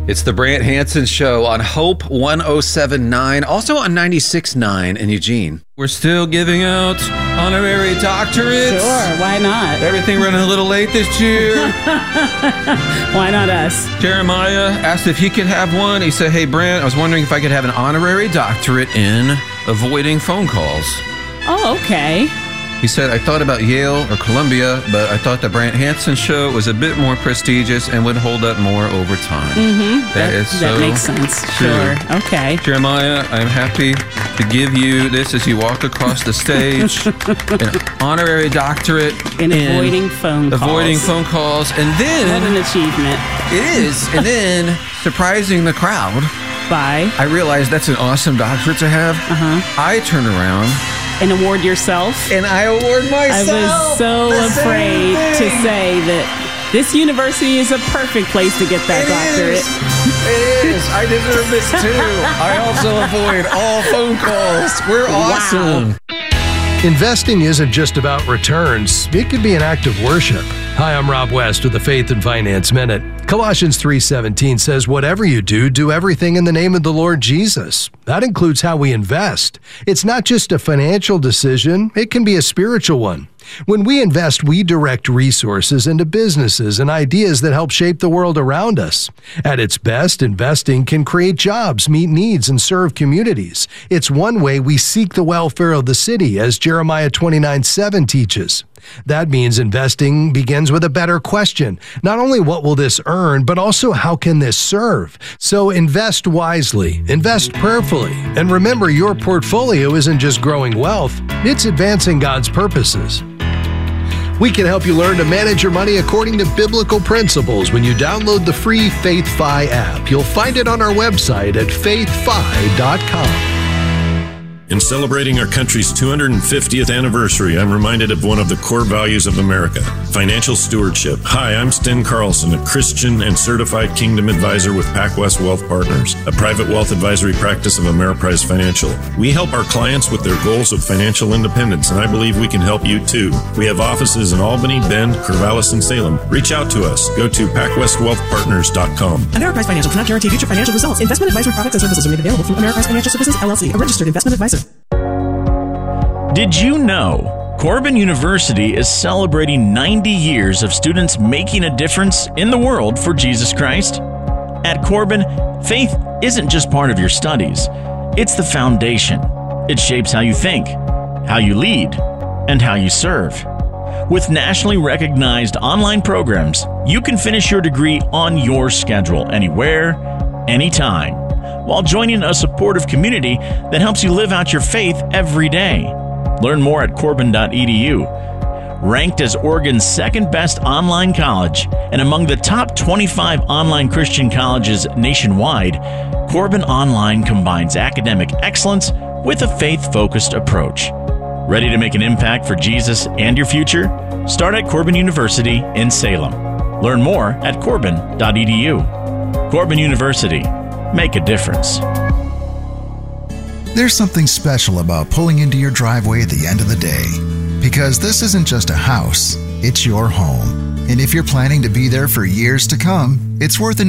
It's the Brant Hansen Show on Hope 107.9, also on 96.9 in Eugene. We're still giving out honorary doctorates. Sure, why not? Everything running a little late this year. Why not us? Jeremiah asked if he could have one. He said, hey, Brant, I was wondering if I could have an honorary doctorate in avoiding phone calls. Oh, okay. He said, I thought about Yale or Columbia, but I thought the Brant Hansen Show was a bit more prestigious and would hold up more over time. Mm-hmm. That makes sense. True. Sure. Okay. Jeremiah, I'm happy to give you this as you walk across the stage. An honorary doctorate in avoiding phone calls. Avoiding phone calls. And then... What an achievement. It is. And then surprising the crowd. By? I realized that's an awesome doctorate to have. I turn around... And award yourself? And I award myself. I was so afraid to say that this university is a perfect place to get that doctorate. It is. I deserve this too. I also avoid all phone calls. We're awesome. Wow. Investing isn't just about returns. It can be an act of worship. Hi, I'm Rob West with the Faith and Finance Minute. Colossians 3:17 says, whatever you do, do everything in the name of the Lord Jesus. That includes how we invest. It's not just a financial decision, it can be a spiritual one. When we invest, we direct resources into businesses and ideas that help shape the world around us. At its best, investing can create jobs, meet needs, and serve communities. It's one way we seek the welfare of the city, as Jeremiah 29:7 teaches. That means investing begins with a better question. Not only what will this earn, but also how can this serve? So invest wisely, invest prayerfully, and remember your portfolio isn't just growing wealth, it's advancing God's purposes. We can help you learn to manage your money according to biblical principles when you download the free FaithFi app. You'll find it on our website at faithfi.com. In celebrating our country's 250th anniversary, I'm reminded of one of the core values of America, financial stewardship. Hi, I'm Sten Carlson, a Christian and certified Kingdom advisor with PacWest Wealth Partners, a private wealth advisory practice of Ameriprise Financial. We help our clients with their goals of financial independence, and I believe we can help you too. We have offices in Albany, Bend, Corvallis, and Salem. Reach out to us. Go to PacWestWealthPartners.com. Ameriprise Financial cannot guarantee future financial results. Investment advisory products and services are made available through Ameriprise Financial Services, LLC, a registered investment advisor. Did you know Corbin University is celebrating 90 years of students making a difference in the world for Jesus Christ? At Corbin, faith isn't just part of your studies. It's the foundation. It shapes how you think, how you lead, and how you serve. With nationally recognized online programs, you can finish your degree on your schedule, anywhere, anytime, while joining a supportive community that helps you live out your faith every day. Learn more at corbin.edu. Ranked as Oregon's second best online college and among the top 25 online Christian colleges nationwide, Corbin Online combines academic excellence with a faith-focused approach. Ready to make an impact for Jesus and your future? Start at Corbin University in Salem. Learn more at corbin.edu. Corbin University. Make a difference. There's something special about pulling into your driveway at the end of the day. Because this isn't just a house, it's your home. And if you're planning to be there for years to come, it's worth